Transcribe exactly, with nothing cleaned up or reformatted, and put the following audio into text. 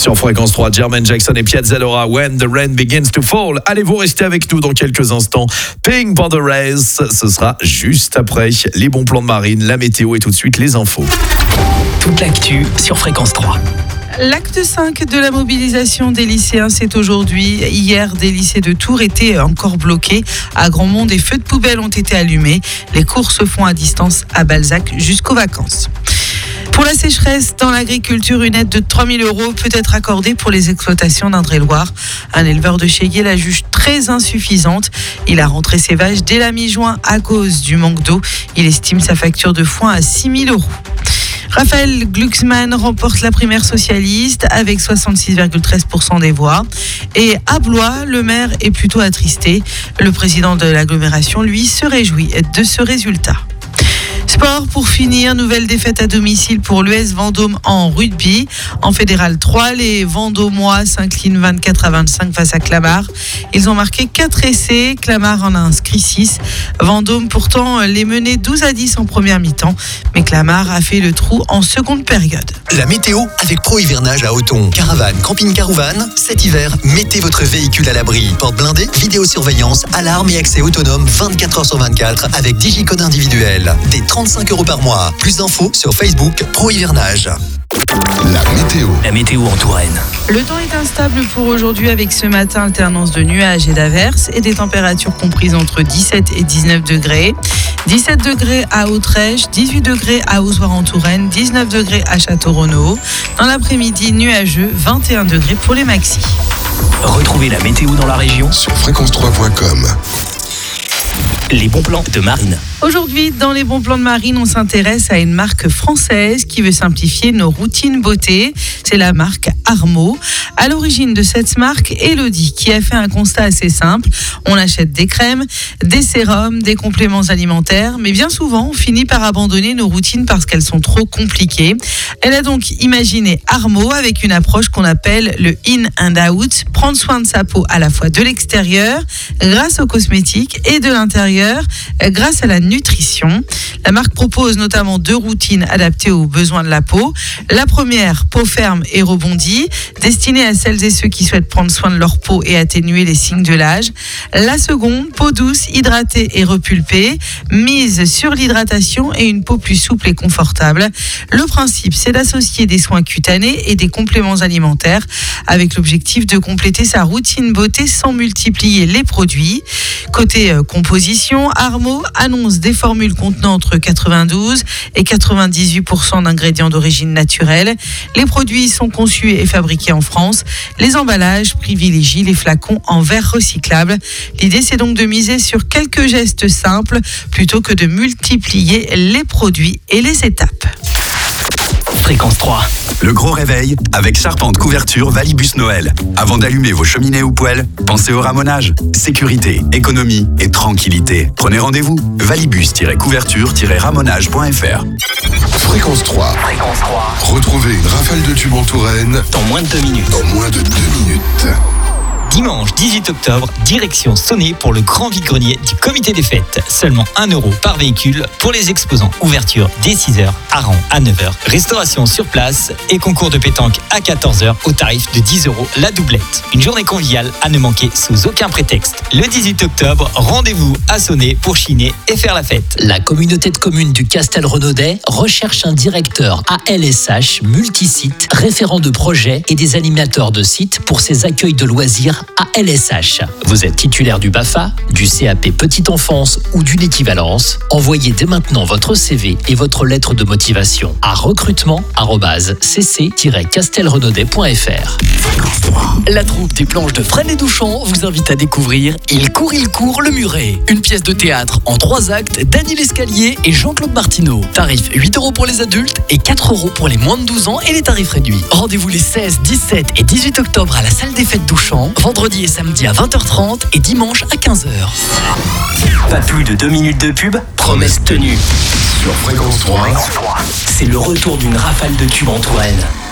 Sur Fréquence trois, Jermaine Jackson et Piazzalora, When the Rain Begins to Fall. Allez, vous restez avec nous dans quelques instants. Pink Panther Race, ce sera juste après les bons plans de Marine, la météo et tout de suite les infos. Toute l'actu sur Fréquence trois. L'acte cinq de la mobilisation des lycéens, c'est aujourd'hui. Hier, des lycées de Tours étaient encore bloqués. À Grandmont, des feux de poubelle ont été allumés. Les cours se font à distance à Balzac jusqu'aux vacances. Pour la sécheresse, dans l'agriculture, une aide de trois mille euros peut être accordée pour les exploitations d'Indre-et-Loire. Un éleveur de Chéguier la juge très insuffisante. Il a rentré ses vaches dès la mi-juin à cause du manque d'eau. Il estime sa facture de foin à six mille euros. Raphaël Glucksmann remporte la primaire socialiste avec soixante-six virgule treize pour cent des voix. Et à Blois, le maire est plutôt attristé. Le président de l'agglomération, lui, se réjouit de ce résultat. Sport pour finir, nouvelle défaite à domicile pour l'U S Vendôme en rugby. En Fédéral trois, les Vendômois s'inclinent vingt-quatre à vingt-cinq face à Clamart. Ils ont marqué quatre essais, Clamart en a inscrit six. Vendôme pourtant les menait douze à dix en première mi-temps, mais Clamart a fait le trou en seconde période. La météo avec Pro Hivernage à Othon. Caravane, camping-car ou van, cet hiver, mettez votre véhicule à l'abri. Porte blindée, vidéosurveillance, alarme et accès autonome vingt-quatre heures sur vingt-quatre avec digicode individuel. Des trente-cinq euros par mois. Plus d'infos sur Facebook Pro Hivernage. La météo. La météo en Touraine. Le temps est instable pour aujourd'hui avec ce matin alternance de nuages et d'averses et des températures comprises entre dix-sept et dix-neuf degrés. dix-sept degrés à Autrèche, dix-huit degrés à Ozoir en Touraine, dix-neuf degrés à Château-Renaud. Dans l'après-midi, nuageux, vingt et un degrés pour les maxis. Retrouvez la météo dans la région Sur fréquence trois point com. Les bons plans de Marine. Aujourd'hui, dans les bons plans de Marine, on s'intéresse à une marque française qui veut simplifier nos routines beauté. C'est la marque Armo. À l'origine de cette marque, Elodie, qui a fait un constat assez simple. On achète des crèmes, des sérums, des compléments alimentaires, mais bien souvent, on finit par abandonner nos routines parce qu'elles sont trop compliquées. Elle a donc imaginé Armo avec une approche qu'on appelle le in and out, prendre soin de sa peau à la fois de l'extérieur, grâce aux cosmétiques, et de l'intérieur, grâce à la nutrition. La marque propose notamment deux routines adaptées aux besoins de la peau. La première, peau ferme et rebondie, destinée à celles et ceux qui souhaitent prendre soin de leur peau et atténuer les signes de l'âge. La seconde, peau douce, hydratée et repulpée, mise sur l'hydratation et une peau plus souple et confortable. Le principe, c'est d'associer des soins cutanés et des compléments alimentaires avec l'objectif de compléter sa routine beauté sans multiplier les produits. Côté euh, composition, Armo annonce des formules contenant entre quatre-vingt-douze et quatre-vingt-dix-huit pour cent d'ingrédients d'origine naturelle. Les produits sont conçus et fabriqués en France. Les emballages privilégient les flacons en verre recyclable. L'idée, c'est donc de miser sur quelques gestes simples plutôt que de multiplier les produits et les étapes. Fréquence trois. Le gros réveil avec Charpente Couverture Valibus Noël. Avant d'allumer vos cheminées ou poêles, pensez au ramonage. Sécurité, économie et tranquillité. Prenez rendez-vous. valibus-couverture-ramonage point f r. Fréquence trois. Fréquence trois. Retrouvez une rafale de tubes en Touraine Dans moins de deux minutes. dans moins de deux minutes. Dimanche dix-huit octobre, direction Sonnay pour le grand vide-grenier du comité des fêtes. Seulement un euro par véhicule pour les exposants. Ouverture dès six heures, Aran à neuf heures. Restauration sur place et concours de pétanque à quatorze heures au tarif de dix euros la doublette. Une journée conviviale à ne manquer sous aucun prétexte. Le dix-huit octobre, rendez-vous à Sonnay pour chiner et faire la fête. La communauté de communes du Castel-Renaudet recherche un directeur A L S H multisite, référent de projet et des animateurs de site pour ses accueils de loisirs A L S H. Vous êtes titulaire du B A F A, du C A P Petite Enfance ou d'une équivalence? Envoyez dès maintenant votre C V et votre lettre de motivation à recrutement arobase c c tiret castelrenaudet point f r. La troupe des planches de Fresnes et Douchan vous invite à découvrir Il court, il court, le muret. Une pièce de théâtre en trois actes d'Annie Lescalier et Jean-Claude Martineau. Tarif huit euros pour les adultes et quatre euros pour les moins de douze ans et les tarifs réduits. Rendez-vous les seize, dix-sept et dix-huit octobre à la salle des fêtes Douchan, vendredi et samedi à vingt heures trente et dimanche à quinze heures. Pas plus de deux minutes de pub, promesse tenue. Sur Fréquence trois. C'est le retour d'une rafale de tubes en Touraine.